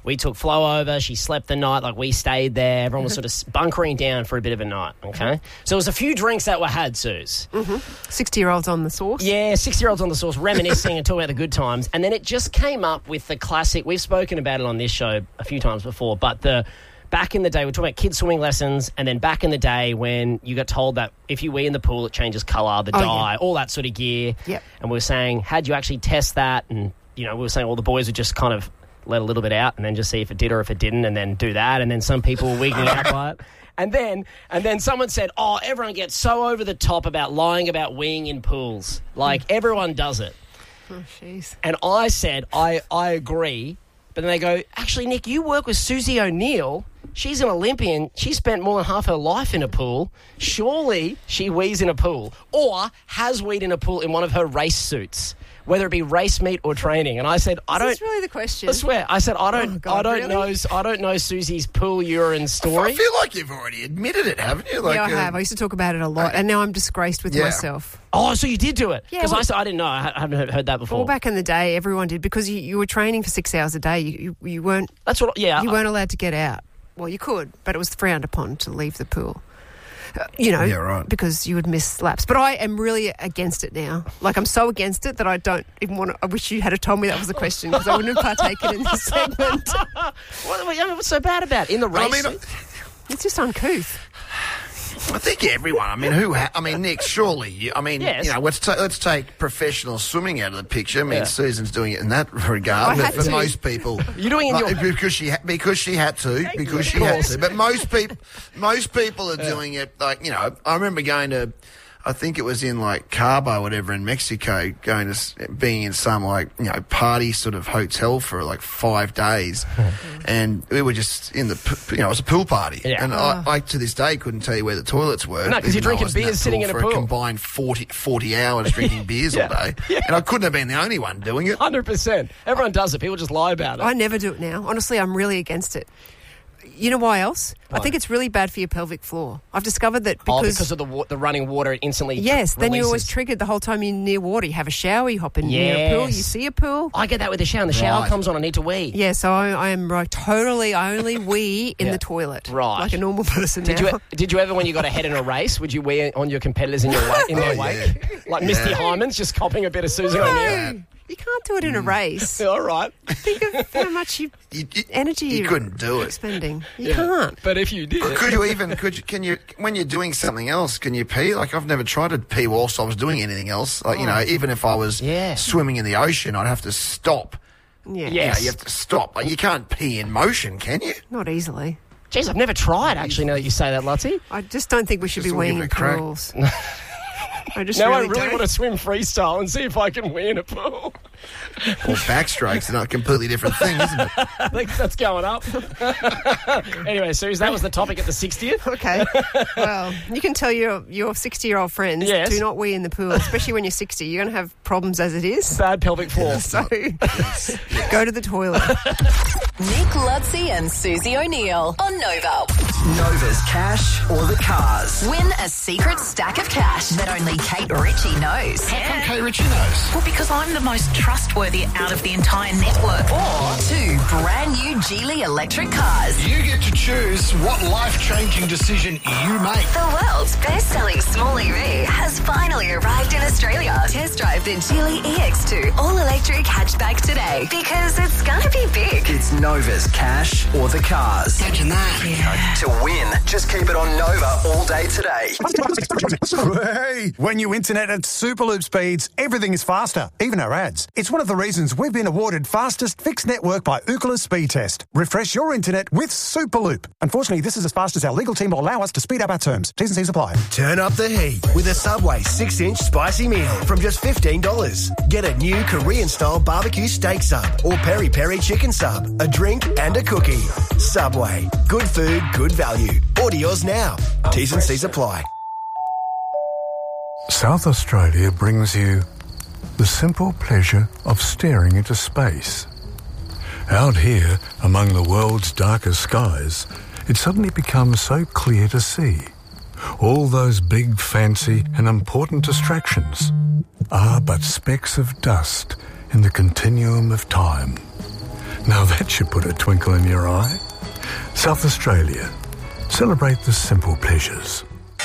We took Flo over. She slept the night. Like, we stayed there. Everyone was sort of bunkering down for a bit of a night, okay? So there was a few drinks that were had, Suze. 60-year-olds on the sauce. Yeah, 60-year-olds on the sauce, reminiscing and talking about the good times. And then it just came up with the classic. We've spoken about it on this show a few times before, but back in the day, we're talking about kids' swimming lessons, and then back in the day when you got told that if you wee in the pool, it changes colour, the dye, all that sort of gear. Yep. And we were saying, how'd you actually test that? And, we were saying all the boys would just kind of let a little bit out and then just see if it did or if it didn't, and then do that. And then some people were wigging out by it. And then someone said, everyone gets so over the top about lying about weeing in pools. Like, everyone does it. Oh, jeez. And I said, I agree. But then they go, actually, Nick, you work with Susie O'Neill. She's an Olympian. She spent more than half her life in a pool. Surely she wees in a pool or has weed in a pool in one of her race suits, whether it be race meet or training. And I said, I don't. Is this really the question? I swear. I said, I don't really? I don't know Susie's pool urine story. I feel like you've already admitted it, haven't you? Yeah, I have. I used to talk about it a lot, and now I'm disgraced with myself. Oh, so you did do it? Yeah. Because I said I didn't know. I haven't heard that before. Well, back in the day, everyone did because you were training for 6 hours a day. You weren't. That's what. Yeah. You weren't allowed to get out. Well, you could, but it was frowned upon to leave the pool. Yeah, right. Because you would miss laps. But I am really against it now. Like, I'm so against it that I don't even want to. I wish you had told me that was the question because I wouldn't have partaken in this segment. What's so bad about it? In the race? It's just uncouth. I think everyone. Nick, surely. Yes. Let's take professional swimming out of the picture. Susan's doing it in that regard. But for most people, you're doing it because she had to. But most people are doing it. Like, I remember going to. I think it was in like Cabo, whatever, in Mexico, being in some party sort of hotel for like 5 days, and we were just in the it was a pool party, and I to this day couldn't tell you where the toilets were. No, because you're drinking beers sitting in a pool for a combined 40 hours drinking beers all day, and I couldn't have been the only one doing it. 100%. Everyone does it. People just lie about it. I never do it now. Honestly, I'm really against it. You know why else? I think it's really bad for your pelvic floor. I've discovered that because of the running water, it instantly Yes, then releases. you're always triggered the whole time you're near water. You have a shower, you hop in near a pool, you see a pool. I get that with the shower. And the shower comes on, I need to wee. Yeah, so I am totally, I only wee in the toilet. Right. Like a normal person Did you ever, when you got ahead in a race, would you wee on your competitors in their wake? Like Misty Hyman's just copping a bit of Susan O'Neill? You can't do it in a race. All right. Think of how much energy you couldn't do it. Spending. You can't. But if you did, can you when you're doing something else, can you pee? Like, I've never tried to pee whilst I was doing anything else. Like, even if I was swimming in the ocean, I'd have to stop. Yeah. Yes. You have to stop. Like, you can't pee in motion, can you? Not easily. Jeez, I've never tried, actually, now that you say that, Lottie. I just don't think we should be weeing in pools. I really want to swim freestyle and see if I can wee in a pool. Or backstrokes are a completely different thing, isn't it? I think that's going up. Anyway, Suze, that was the topic at the 60th. Okay. Well, you can tell your 60-year-old friends, do not wee in the pool, especially when you're 60. You're going to have problems as it is. Bad pelvic floor. So go to the toilet. Nick Lutzi and Susie O'Neill on Nova. Nova's Cash or the Cars. Win a secret stack of cash that only Kate Ritchie knows. How come Kate Ritchie knows? Well, because I'm the most trustworthy out of the entire network. Or 2 brand new Geely electric cars. You get to choose what life-changing decision you make. The world's best-selling small EV has finally arrived in Australia. Test drive the Geely EX2 all-electric hatchback today because it's gonna be big. It's Nova's Cash or the Cars. Imagine that. Yeah. To win, just keep it on Nova all day today. Hey, when you internet at Superloop speeds, everything is faster, even our ads. It's one of the reasons we've been awarded fastest fixed network by Ookla Speed Test. Refresh your internet with Superloop. Unfortunately, this is as fast as our legal team will allow us to speed up our terms. T's and C's apply. Turn up the heat with a Subway 6-inch spicy meal from just $15. Get a new Korean-style barbecue steak sub or peri-peri chicken sub, a drink and a cookie. Subway. Good food, good value. Order yours now. T's and C's apply. South Australia brings you the simple pleasure of staring into space. Out here, among the world's darkest skies, it suddenly becomes so clear to see. All those big, fancy and important distractions are but specks of dust in the continuum of time. Now that should put a twinkle in your eye. South Australia. Celebrate the simple pleasures.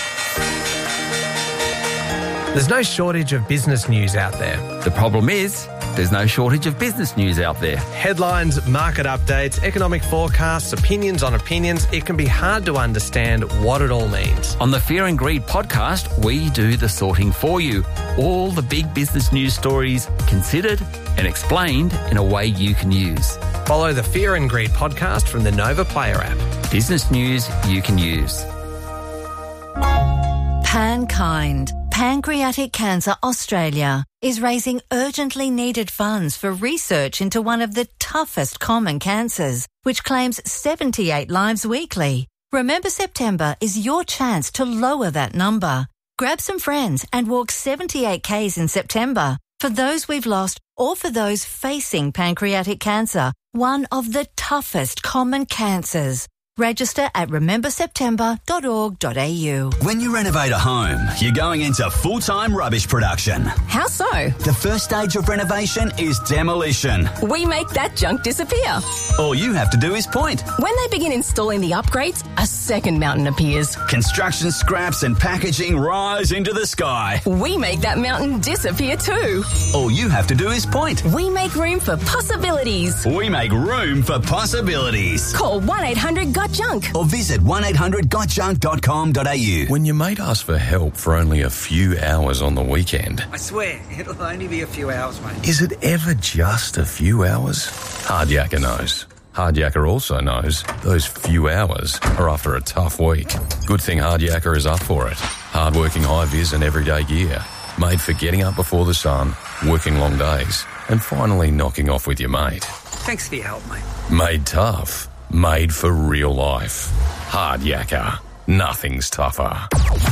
There's no shortage of business news out there. The problem is, there's no shortage of business news out there. Headlines, market updates, economic forecasts, opinions on opinions. It can be hard to understand what it all means. On the Fear and Greed podcast, we do the sorting for you. All the big business news stories considered and explained in a way you can use. Follow the Fear and Greed podcast from the Nova Player app. Business news you can use. PanKind, Pancreatic Cancer Australia, is raising urgently needed funds for research into one of the toughest common cancers, which claims 78 lives weekly. Remember September is your chance to lower that number. Grab some friends and walk 78 Ks in September for those we've lost or for those facing pancreatic cancer, one of the toughest common cancers. Register at rememberseptember.org.au. When you renovate a home, you're going into full-time rubbish production. How so? The first stage of renovation is demolition. We make that junk disappear. All you have to do is point. When they begin installing the upgrades, a second mountain appears. Construction scraps and packaging rise into the sky. We make that mountain disappear too. All you have to do is point. We make room for possibilities. We make room for possibilities. Call 1-800-GOT-JUNK or visit 1800gotjunk.com.au. When your mate asks for help for only a few hours on the weekend, I swear, it'll only be a few hours, mate. is it ever just a few hours? Hardyacker knows. Hardyacker also knows those few hours are after a tough week. Good thing Hardyacker is up for it. Hard-working high-vis and everyday gear. Made for getting up before the sun, working long days, and finally knocking off with your mate. Thanks for your help, mate. Made tough. Made for real life. Hardyacker. Nothing's tougher.